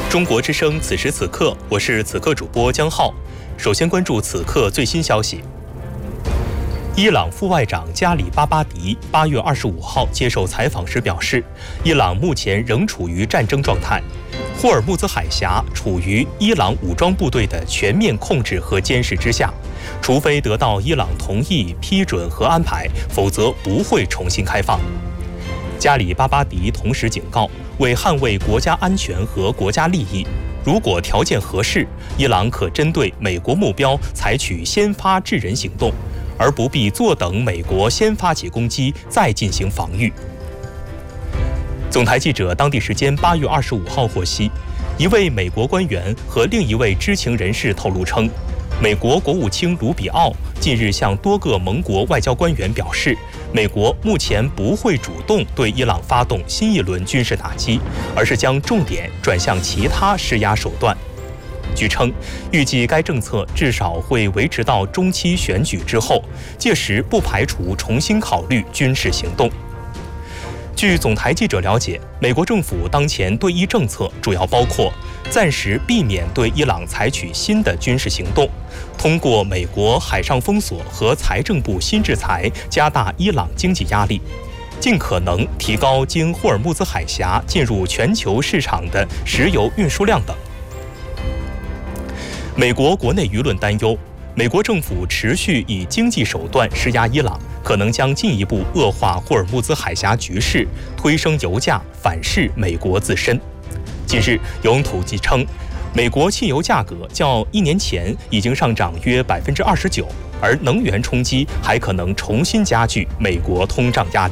中国之声此时此刻，我是此刻主播江浩。首先关注此刻最新消息。伊朗副外长加里巴巴迪8月25号接受采访时表示，伊朗目前仍处于战争状态，霍尔木兹海峡处于伊朗武装部队的全面控制和监视之下，除非得到伊朗同意、批准和安排，否则不会重新开放。加里巴巴迪同时警告，为捍卫国家安全和国家利益，如果条件合适，伊朗可针对美国目标采取先发制人行动，而不必坐等美国先发起攻击再进行防御。总台记者当地时间8月25号获悉，一位美国官员和另一位知情人士透露称，美国国务卿卢比奥近日向多个盟国外交官员表示，美国目前不会主动对伊朗发动新一轮军事打击，而是将重点转向其他施压手段。据称，预计该政策至少会维持到中期选举之后，届时不排除重新考虑军事行动。据总台记者了解，美国政府当前对伊政策主要包括暂时避免对伊朗采取新的军事行动，通过美国海上封锁和财政部新制裁加大伊朗经济压力，尽可能提高经霍尔木兹海峡进入全球市场的石油运输量等。美国国内舆论担忧，美国政府持续以经济手段施压伊朗，可能将进一步恶化霍尔木兹海峡局势，推升油价，反噬美国自身。近日，有统计称，美国汽油价格较1年前已经上涨约29%，而能源冲击还可能重新加剧美国通胀压力。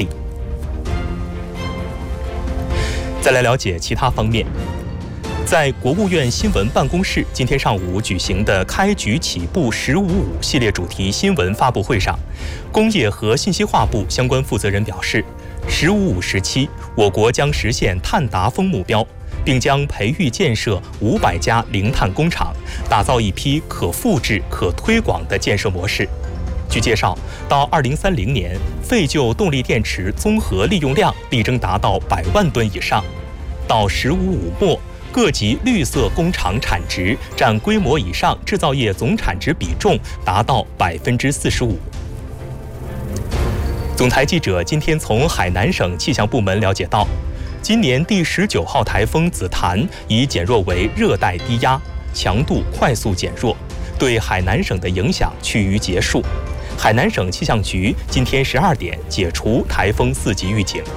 再来了解其他方面。在国务院新闻办公室今天上午举行的开局起步“1055”系列主题新闻发布会上，工业和信息化部相关负责人表示，“1055”时期，我国将实现碳达峰目标，并将培育建设500家零碳工厂，打造一批可复制、可推广的建设模式。据介绍，到2030年，废旧动力电池综合利用量力争达到100万吨以上，到“1055”末，各级绿色工厂产值占规模以上制造业总产值比重达到45%。总台记者今天从海南省气象部门了解到，今年第19号台风紫檀已减弱为热带低压，强度快速减弱，对海南省的影响趋于结束。海南省气象局今天12点解除台风4级预警。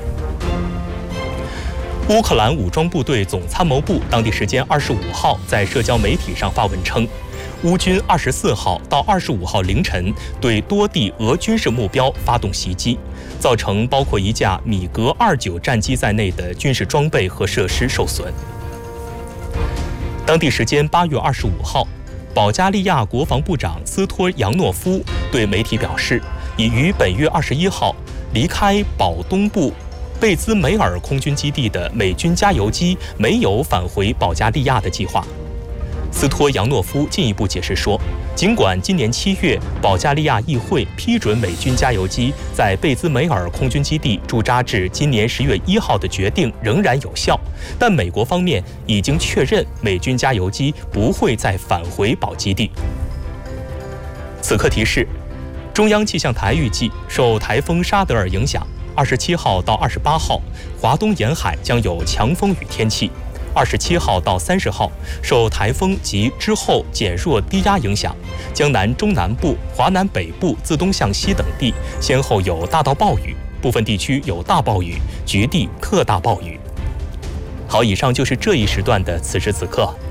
乌克兰武装部队总参谋部当地时间25号在社交媒体上发文称，乌军24号到25号凌晨对多地俄军事目标发动袭击，造成包括一架米格29战机在内的军事装备和设施受损。当地时间8月25号，保加利亚国防部长斯托扬诺夫对媒体表示，已于本月21号离开保东部贝兹梅尔空军基地的美军加油机没有返回保加利亚的计划。斯托扬诺夫进一步解释说，尽管今年7月保加利亚议会批准美军加油机在贝兹梅尔空军基地驻扎至今年10月1号的决定仍然有效，但美国方面已经确认美军加油机不会再返回保基地。此刻提示，中央气象台预计受台风沙德尔影响，27号到28号，华东沿海将有强风雨天气。27号到30号，受台风及之后减弱低压影响，江南中南部、华南北部自东向西等地先后有大到暴雨，部分地区有大暴雨，局地特大暴雨。好，以上就是这一时段的此时此刻。